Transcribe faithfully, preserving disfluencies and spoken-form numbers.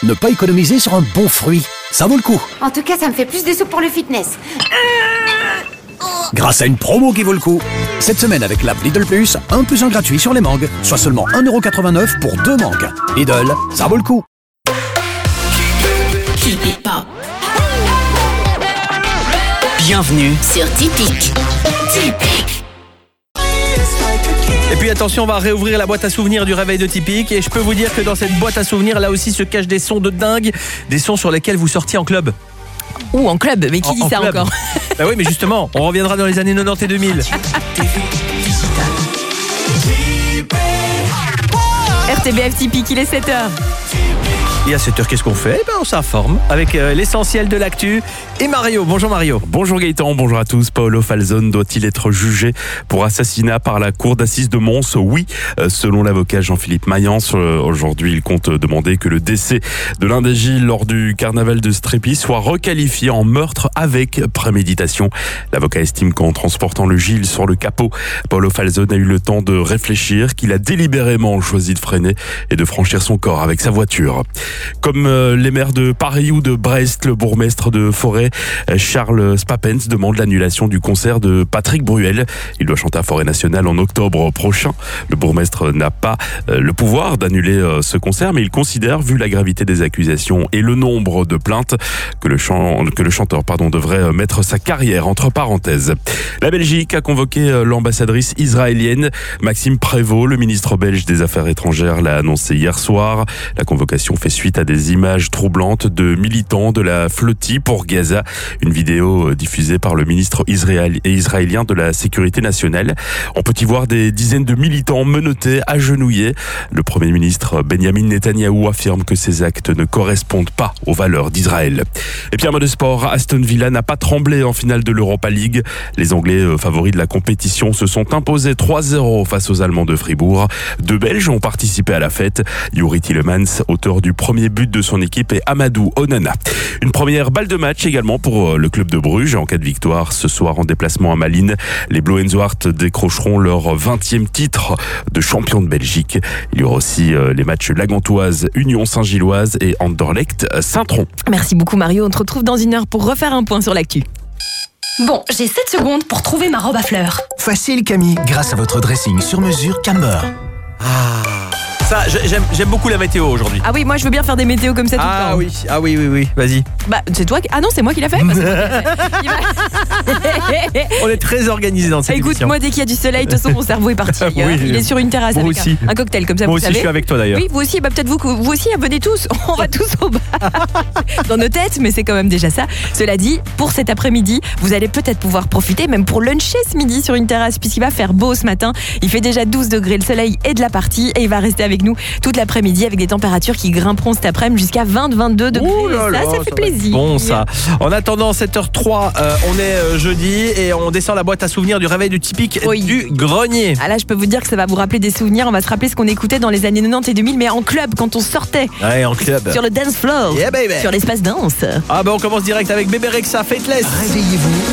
ne pas économiser sur un bon fruit. Ça vaut le coup. En tout cas, ça me fait plus de sous pour le fitness. Grâce à une promo qui vaut le coup. Cette semaine avec l'app Lidl Plus, un plus un gratuit sur les mangues, soit seulement un euro quatre-vingt-neuf pour deux mangues. Lidl, ça vaut le coup. Keep it pop. Bienvenue sur Typique. Typique. Et puis attention, on va réouvrir la boîte à souvenirs du réveil de Typique. Et je peux vous dire que dans cette boîte à souvenirs, là aussi se cachent des sons de dingue. Des sons sur lesquels vous sortiez en club. Ou en club, mais qui en, dit en ça club. encore? Bah oui, mais justement, on reviendra dans les années quatre-vingt-dix et deux mille. R T B F Typique, il est sept heures. Et à cette heure, qu'est-ce qu'on fait? Ben, on s'informe avec euh, l'essentiel de l'actu. Et Mario, bonjour Mario. Bonjour Gaëtan, bonjour à tous. Paolo Falzone doit-il être jugé pour assassinat par la cour d'assises de Mons? Oui, selon l'avocat Jean-Philippe Mayence. Aujourd'hui, il compte demander que le décès de l'un des Gilles lors du carnaval de Strépy soit requalifié en meurtre avec préméditation. L'avocat estime qu'en transportant le Gilles sur le capot, Paolo Falzone a eu le temps de réfléchir, qu'il a délibérément choisi de freiner et de franchir son corps avec sa voiture. Comme les maires de Paris ou de Brest, le bourgmestre de Forêt, Charles Spapens, demande l'annulation du concert de Patrick Bruel. Il doit chanter à Forêt Nationale en octobre prochain. Le bourgmestre n'a pas le pouvoir d'annuler ce concert, mais il considère, vu la gravité des accusations et le nombre de plaintes, que le, chant, que le chanteur pardon, devrait mettre sa carrière entre parenthèses. La Belgique a convoqué l'ambassadrice israélienne Maxime Prévost. Le ministre belge des Affaires étrangères l'a annoncé hier soir. La convocation fait suite à des images troublantes de militants de la flottille pour Gaza. Une vidéo diffusée par le ministre israélien de la Sécurité nationale. On peut y voir des dizaines de militants menottés, agenouillés. Le Premier ministre Benjamin Netanyahou affirme que ces actes ne correspondent pas aux valeurs d'Israël. Et puis en mode sport, Aston Villa n'a pas tremblé en finale de l'Europa League. Les Anglais favoris de la compétition se sont imposés trois zéro face aux Allemands de Fribourg. Deux Belges ont participé à la fête. Yuri Tillemans, auteur du premier but de son équipe, et Amadou Onana. Une première balle de match également pour le club de Bruges. En cas de victoire ce soir en déplacement à Malines, les Blauenzoart décrocheront leur vingtième titre de champion de Belgique. Il y aura aussi les matchs Lagantoise, Union Saint-Gilloise et Anderlecht Saint-Tron. Merci beaucoup Mario, on te retrouve dans une heure pour refaire un point sur l'actu. Bon, j'ai sept secondes pour trouver ma robe à fleurs. Facile Camille, grâce à votre dressing sur mesure Camber. Ah, ça, j'aime, j'aime beaucoup la météo aujourd'hui. Ah oui, moi je veux bien faire des météos comme ça tout ah le temps. Oui, ah oui, oui, oui, vas-y. Bah, c'est toi qui... Ah non, c'est moi qui l'a fait, bah, c'est moi qui l'a fait. On est très organisés dans cette Écoute, émission. moi dès qu'il y a du soleil, de toute façon mon cerveau est parti. Oui, hein. Il est sur une terrasse moi avec aussi. un, un cocktail comme ça, moi vous aussi, savez. je suis avec toi d'ailleurs. Oui, vous aussi, bah peut-être vous, vous aussi, venez tous. On va tous au bar. Dans nos têtes, mais c'est quand même déjà ça. Cela dit, pour cet après-midi, vous allez peut-être pouvoir profiter, même pour luncher ce midi sur une terrasse, puisqu'il va faire beau ce matin. Il fait déjà douze degrés, le soleil est de la partie et il va rester avec nous toute l'après-midi avec des températures qui grimperont cet après-midi jusqu'à vingt à vingt-deux degrés. Ouh là là, ça, ça fait ça plaisir. Bon ça. En attendant sept heures trois, euh, on est euh, jeudi et on descend la boîte à souvenirs du réveil du Typique Oui. du grenier. Ah là, je peux vous dire que ça va vous rappeler des souvenirs. On va se rappeler ce qu'on écoutait dans les années quatre-vingt-dix et deux mille, mais en club, quand on sortait. Ouais, en club. Sur le dance floor. Yeah, baby. Sur l'espace danse. Ah bah on commence direct avec Bébé Rexha, Faithless. Réveillez-vous